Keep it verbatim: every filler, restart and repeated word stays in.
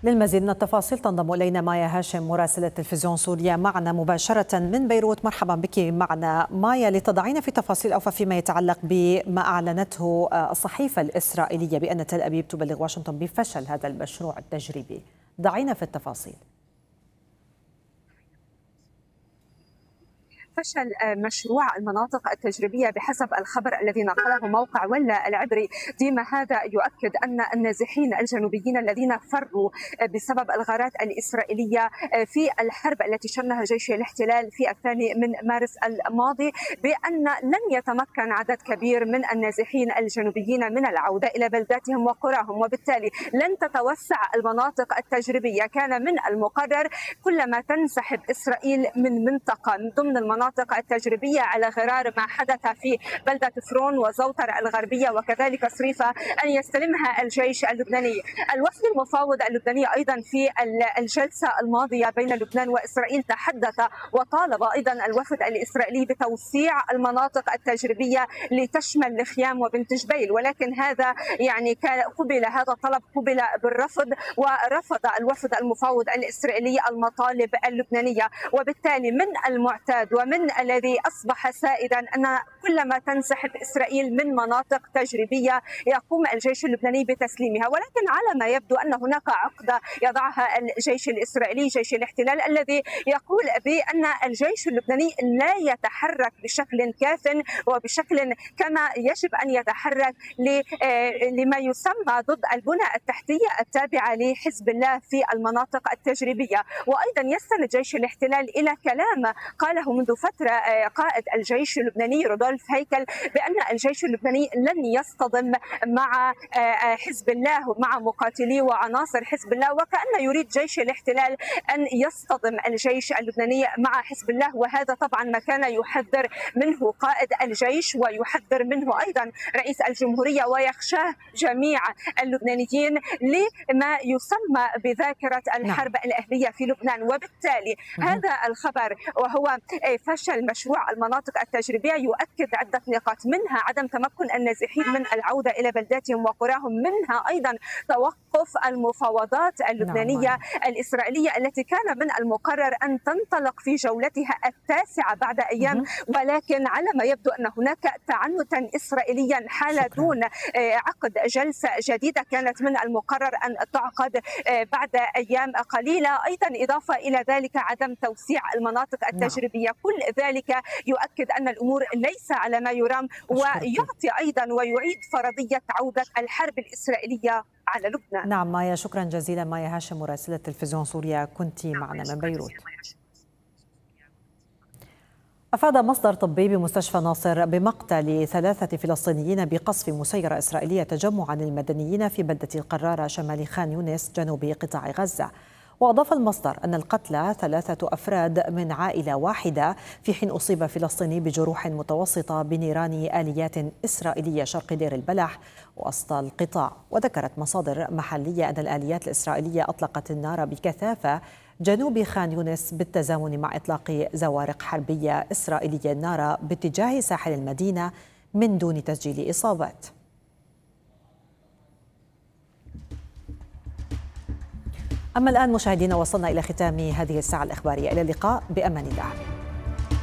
للمزيد من التفاصيل تنضم إلينا مايا هاشم مراسلة تلفزيون سوريا معنا مباشرة من بيروت. مرحبا بك معنا مايا، لتضعين في تفاصيل أوفى فيما يتعلق بما أعلنته الصحيفة الإسرائيلية بأن تل أبيب تبلغ واشنطن بفشل هذا المشروع التجريبي. ضعينا في التفاصيل. فشل مشروع المناطق التجريبية بحسب الخبر الذي نقله موقع ولا العبري ديما، هذا يؤكد أن النازحين الجنوبيين الذين فروا بسبب الغارات الإسرائيلية في الحرب التي شنها جيش الاحتلال في الثاني من مارس الماضي، بأن لن يتمكن عدد كبير من النازحين الجنوبيين من العودة إلى بلداتهم وقراهم، وبالتالي لن تتوسع المناطق التجريبية. كان من المقرر كلما تنسحب إسرائيل من منطقة من ضمن المناطق المناطق التجريبية على غرار ما حدث في بلدة فرون وزوطر الغربية وكذلك صريفة أن يستلمها الجيش اللبناني. الوفد المفاوض اللبناني أيضا في الجلسة الماضية بين لبنان وإسرائيل تحدث وطالب أيضا الوفد الإسرائيلي بتوسيع المناطق التجريبية لتشمل الخيام وبنت جبيل، ولكن هذا يعني كان قبل هذا الطلب قبل بالرفض، ورفض الوفد المفاوض الإسرائيلي المطالب اللبنانية. وبالتالي من المعتاد ومن من الذي أصبح سائدا أن كلما تنسحب إسرائيل من مناطق تجريبية يقوم الجيش اللبناني بتسليمها، ولكن على ما يبدو أن هناك عقدة يضعها الجيش الإسرائيلي جيش الاحتلال الذي يقول بأن الجيش اللبناني لا يتحرك بشكل كاف وبشكل كما يجب أن يتحرك لما يسمى ضد البنى التحتية التابعة لحزب الله في المناطق التجريبية. وأيضا يستند جيش الاحتلال إلى كلام قاله منذ فترة قائد الجيش اللبناني رودولف هيكل بأن الجيش اللبناني لن يصطدم مع حزب الله ومع مقاتلي وعناصر حزب الله، وكأن يريد جيش الاحتلال أن يصطدم الجيش اللبناني مع حزب الله، وهذا طبعا ما كان يحذر منه قائد الجيش ويحذر منه أيضا رئيس الجمهورية ويخشاه جميع اللبنانيين لما يسمى بذاكرة الحرب الأهلية في لبنان. وبالتالي هذا الخبر وهو فشل مشروع المناطق التجريبية يؤكد عدة نقاط، منها عدم تمكن النازحين من العودة إلى بلداتهم وقراهم، منها أيضا توقف المفاوضات اللبنانية نعم. الإسرائيلية التي كان من المقرر أن تنطلق في جولتها التاسعة بعد أيام، ولكن على ما يبدو أن هناك تعنتا إسرائيليا حال شكرا. دون عقد جلسة جديدة كانت من المقرر أن تعقد بعد أيام قليلة. أيضا إضافة إلى ذلك عدم توسيع المناطق التجريبية، كل ذلك يؤكد أن الأمور ليس على ما يرام، ويعطي أيضا ويعيد فرضية عودة الحرب الإسرائيلية على لبنان. نعم مايا، شكرا جزيلا. مايا هاشم مراسلة تلفزيون سوريا كنت معنا من بيروت. أفاد مصدر طبي بمستشفى ناصر بمقتل ثلاثة فلسطينيين بقصف مسيرة إسرائيلية تجمعا للمدنيين في بلدة القرارة شمال خان يونس جنوب قطاع غزة. وأضاف المصدر أن القتلى ثلاثة أفراد من عائلة واحدة، في حين أصيب فلسطيني بجروح متوسطة بنيران آليات إسرائيلية شرق دير البلح وسط القطاع. وذكرت مصادر محلية أن الآليات الإسرائيلية أطلقت النار بكثافة جنوب خان يونس بالتزامن مع إطلاق زوارق حربية إسرائيلية النار باتجاه ساحل المدينة من دون تسجيل إصابات. أما الآن مشاهدينا، وصلنا إلى ختام هذه الساعة الإخبارية. إلى اللقاء، بأمان الله.